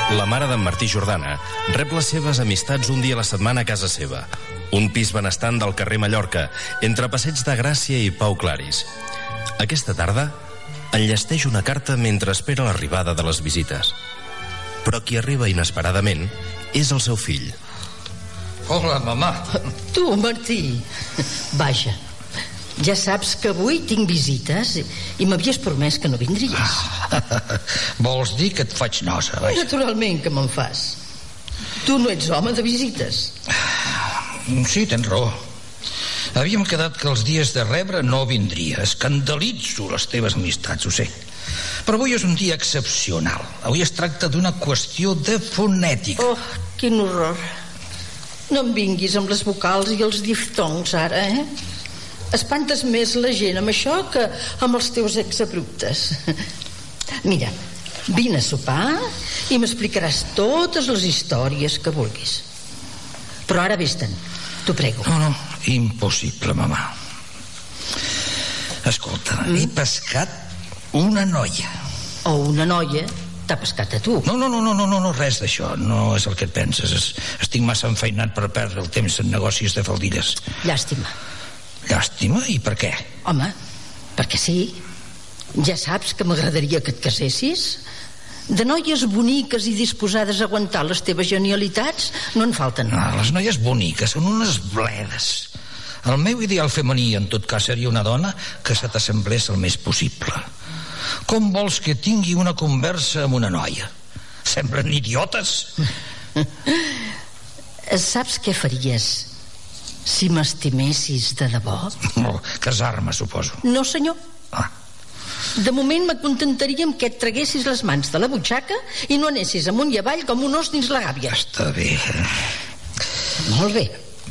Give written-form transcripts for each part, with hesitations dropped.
La mare d'en Martí Jordana rep les seves amistats un dia a la setmana a casa seva, un pis benestant del carrer Mallorca, entre Passeig de Gràcia i Pau Claris. Aquesta tarda enllesteix una carta mentre espera l'arribada de les visites. Però qui arriba inesperadament és el seu fill. Hola, mamà. Tu, Martí. Vaja, ja saps que avui tinc visites i m'havies promès que no vindries. Vols dir que et faig nosa, vaja? Naturalment que me'n fas. Tu no ets home de visites. Sí, tens raó. Havíem quedat que els dies de rebre no vindria. Escandalitzo les teves amistats, ho sé. Però avui és un dia excepcional. Avui es tracta d'una qüestió de fonètica. Oh, quin horror. No em vinguis amb les vocals i els diftongs ara, Espantes més la gent amb això que amb els teus exabruptes. Mira, vine a sopar i m'explicaràs totes les històries que vulguis. Però ara vés-te'n, t'ho prego. No, impossible, mamà. Escolta, he pescat una noia. O una noia t'ha pescat a tu. No, res d'això. No és el que et penses. Estic massa enfeinat per perdre el temps en negocis de faldilles. Llàstima. Llàstima? I per què? Home, perquè sí. Ja saps que m'agradaria que et casessis. De noies boniques i disposades a aguantar les teves genialitats no en falten. No, les noies boniques són unes bledes. El meu ideal femení, en tot cas, seria una dona que se t'assemblés el més possible. Com vols que tingui una conversa amb una noia? Semblen idiotes. Saps què faries si m'estimessis de debò? No, casar-me, suposo. No, senyor. De moment m'acontentaria amb que et traguessis les mans de la butxaca i no anessis amunt i avall com un os dins la gàbia. Està bé. Molt bé.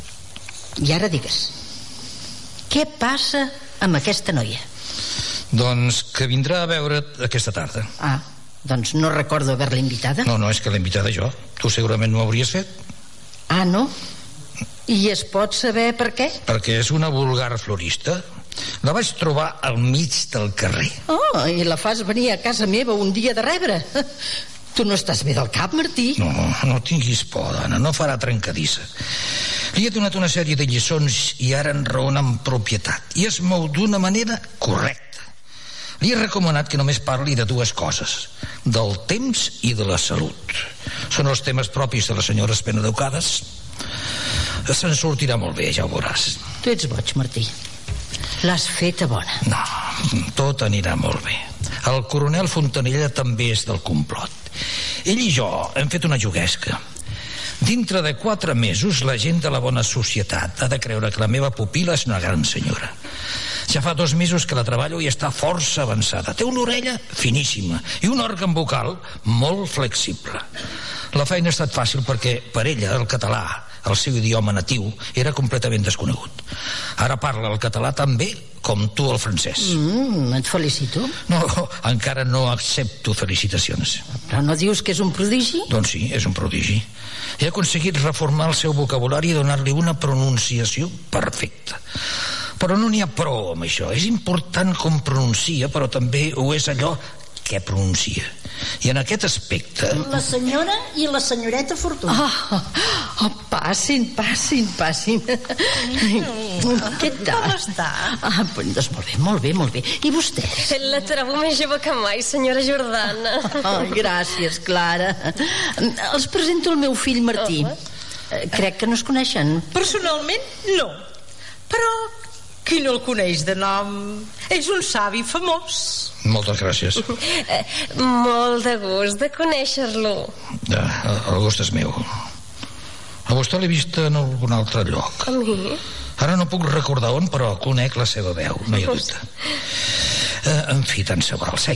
I ara digues, què passa amb aquesta noia? Doncs que vindrà a veure't aquesta tarda. Doncs no recordo haver-la invitada. No, és que l'he invitada jo. Tu segurament no ho hauries fet. No? I es pot saber per què? Perquè és una vulgar florista. La vaig trobar al mig del carrer. I la fas venir a casa meva un dia de rebre. Tu no estàs bé del cap, Martí? No tinguis por, dona, no farà trencadissa. Li he donat una sèrie de lliçons i ara enraona amb propietat. I es mou d'una manera correcta. Li he recomanat que només parli de dues coses: del temps i de la salut. Són els temes propis de les senyores ben educades. Se'n sortirà molt bé, ja ho veuràs. Tu ets boig, Martí. L'has feta bona. No, tot anirà molt bé. El coronel Fontanella també és del complot. Ell i jo hem fet una juguesca. Dintre de 4 mesos la gent de la bona societat ha de creure que la meva pupil·la és una gran senyora. Ja fa 2 mesos que la treballo i està força avançada. Té una orella finíssima i un òrgan vocal molt flexible. La feina ha estat fàcil perquè per ella el català, el seu idioma natiu, era completament desconegut. Ara parla el català tan bé com tu el francès. Et felicito. No, encara no accepto felicitacions. Però no dius que és un prodigi? Doncs sí, és un prodigi. He aconseguit reformar el seu vocabulari i donar-li una pronunciació perfecta. Però no n'hi ha prou amb això. És important com pronuncia, però també ho és allò que pronuncia. I en aquest aspecte... La senyora i la senyoreta Fortuna. Passin. Què tal? Com està? Doncs molt bé. I vostè? La trobo més jove que mai, senyora Jordana. Gràcies, Clara. Els presento el meu fill Martí. Crec que no es coneixen. Personalment, no. Però qui no el coneix de nom? És un savi famós. Moltes gràcies. Molt de gust de conèixer-lo. El gust és meu. A vostè l'he vist en algun altre lloc. A mi? Ara no puc recordar on, però conec la seva veu, no hi ha dubte. En fi, tant se val.